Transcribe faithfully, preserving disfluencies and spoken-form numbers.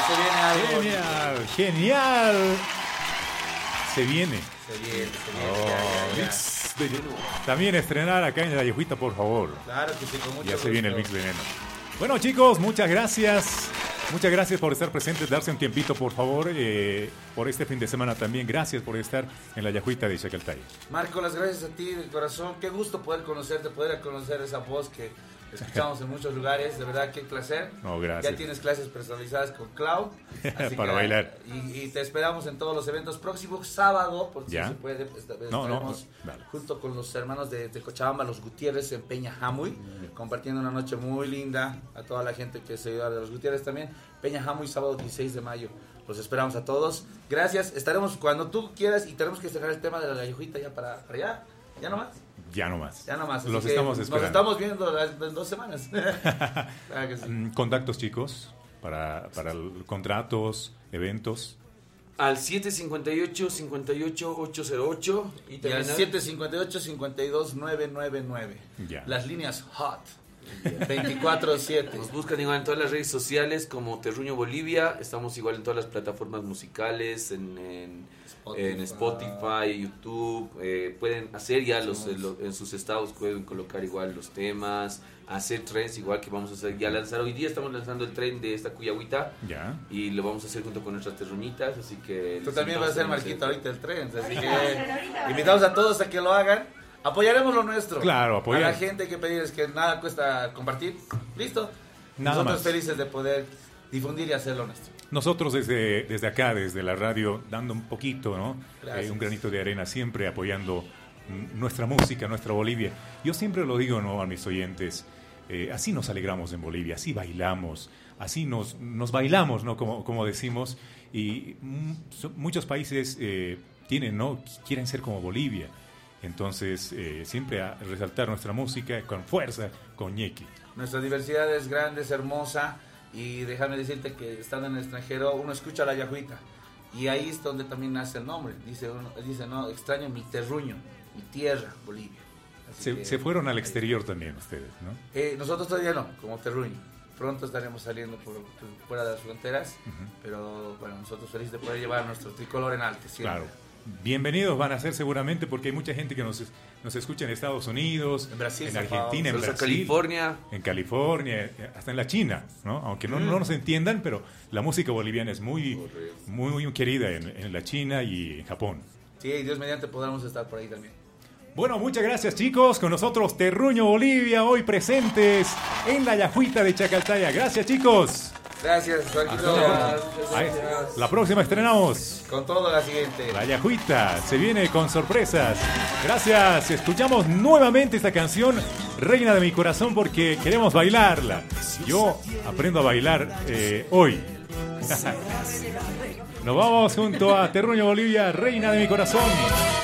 se viene algo. Genial, genial. Se viene. Se viene, se viene. Oh, ya, ya, ya. Mix Veneno. También estrenar acá en La Yajuita, por favor. Claro que sí, con mucho Ya gusto. se viene el Mix Veneno. Bueno, chicos, muchas gracias. Muchas gracias por estar presentes, darse un tiempito, por favor, eh, por este fin de semana también. Gracias por estar en La Yajuita de Chacaltaya. Marco, las gracias a ti de corazón. Qué gusto poder conocerte, poder conocer esa voz que escuchamos en muchos lugares. De verdad, qué placer. No, gracias. Ya tienes clases personalizadas con Clau. así Para que, bailar. Y, y te esperamos en todos los eventos. Próximo sábado, por si ¿Ya? se puede, esta vez No, no, estaremos dale. junto con los hermanos de, de Cochabamba, los Gutiérrez, en Peña Jamuy, compartiendo una noche muy linda a toda la gente que es seguidora de los Gutiérrez también. Peña Jamuy, sábado dieciséis de mayo. Los esperamos a todos. Gracias. Estaremos cuando tú quieras y tenemos que estrenar el tema de la Yajuita ya para, para allá. ¿Ya nomás? Ya no más. Ya nomás. Así Los que estamos esperando. Nos estamos viendo las, en dos semanas. Claro que sí. Mm, Contactos, chicos, para, para el- contratos, eventos. Al siete cincuenta y ocho, cincuenta y ocho, ochocientos ocho y Y al también al- siete cincuenta y ocho, cincuenta y dos, novecientos noventa y nueve. Ya. Las líneas hot. veinticuatro siete. Nos buscan igual en todas las redes sociales como Terruño Bolivia. Estamos igual en todas las plataformas musicales, en, en Spotify. en Spotify, YouTube. Eh, pueden hacer ya los, Somos- en, lo- en sus estados, pueden colocar igual los temas, hacer trends igual que vamos a hacer, ya lanzar. Hoy día estamos lanzando el tren de esta Cuyagüita Ya. y lo vamos a hacer junto con nuestras terruñitas, así que... Tú les también vas a ser invitamos Marquito hacer- ahorita el tren. Así que invitamos a todos a que lo hagan. Apoyaremos lo nuestro. Claro, apoyar. A la gente hay que pedirles que nada cuesta compartir. Listo. Nada Nosotros más. felices de poder difundir y hacer lo nuestro. Nosotros desde, desde acá, desde la radio, dando un poquito, ¿no? Gracias. Eh, un granito de arena, siempre apoyando mm, nuestra música, nuestra Bolivia. Yo siempre lo digo, ¿no? A mis oyentes, eh, así nos alegramos en Bolivia, así bailamos, así nos, nos bailamos, ¿no? Como, como decimos. Y mm, so- muchos países eh, tienen, ¿no? Quieren ser como Bolivia. Entonces, eh, siempre a resaltar nuestra música con fuerza, con ñeque. Nuestra diversidad es grande, es hermosa. Y déjame decirte que estando en el extranjero uno escucha la Yajuita. Y ahí es donde también nace el nombre. Dice, uno, dice no, extraño mi terruño, mi tierra, Bolivia. Así Se, que- se fueron al exterior también ustedes, ¿no? Eh, nosotros todavía no, como terruño. Pronto estaremos saliendo por, por fuera de las fronteras. Pero bueno, nosotros felices de poder llevar nuestro tricolor en alto siempre. Claro. Bienvenidos van a ser seguramente porque hay mucha gente que nos, nos escucha en Estados Unidos, En Brasil, en Sao Paulo, Argentina, en Saludos a Brasil, California. en California, eh, hasta en la China, ¿no? Aunque no, no nos entiendan, pero la música boliviana es muy, muy, muy querida en, en la China y en Japón. Sí, y Dios mediante podamos estar por ahí también. Bueno, muchas gracias, chicos. Con nosotros Terruño Bolivia, hoy presentes en la Yajuita de Chacaltaya. Gracias, chicos. Gracias, Marquito. Ahí, la próxima estrenamos Con todo la siguiente. La Yajuita se viene con sorpresas. Gracias. Escuchamos nuevamente esta canción, Reina de mi corazón, porque queremos bailarla. Yo aprendo a bailar eh, hoy. Nos vamos junto a Terruño Bolivia, Reina de mi corazón.